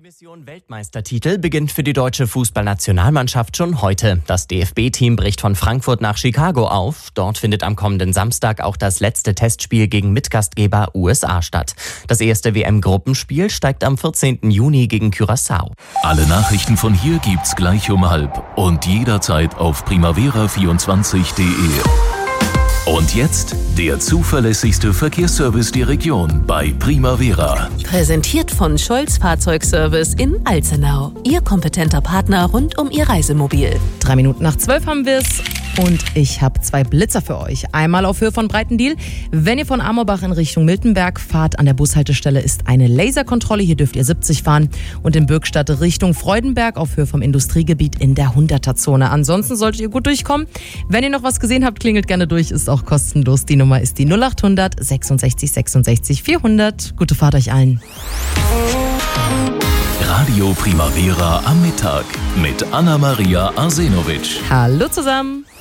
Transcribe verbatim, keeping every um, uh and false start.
Mission Weltmeistertitel beginnt für die deutsche Fußballnationalmannschaft schon heute. Das D F B-Team bricht von Frankfurt nach Chicago auf. Dort findet am kommenden Samstag auch das letzte Testspiel gegen Mitgastgeber U S A statt. Das erste W M-Gruppenspiel steigt am vierzehnten Juni gegen Curaçao. Alle Nachrichten von hier gibt's gleich um halb und jederzeit auf primavera vierundzwanzig punkt de. Und jetzt der zuverlässigste Verkehrsservice der Region bei Primavera. Präsentiert von Scholz Fahrzeugservice in Alzenau. Ihr kompetenter Partner rund um Ihr Reisemobil. Drei Minuten nach zwölf haben wir es. Und ich habe zwei Blitzer für euch. Einmal auf Höhe von Breitendiel. Wenn ihr von Amorbach in Richtung Miltenberg fahrt, an der Bushaltestelle ist eine Laserkontrolle. Hier dürft ihr siebzig fahren. Und in Bürgstadt Richtung Freudenberg auf Höhe vom Industriegebiet in der hunderter-Zone. Ansonsten solltet ihr gut durchkommen. Wenn ihr noch was gesehen habt, klingelt gerne durch. Ist auch kostenlos. Die Nummer ist die null acht hundert sechsundsechzig sechsundsechzig vierhundert. Gute Fahrt euch allen. Radio Primavera am Mittag mit Anna-Maria Arsenovic. Hallo zusammen.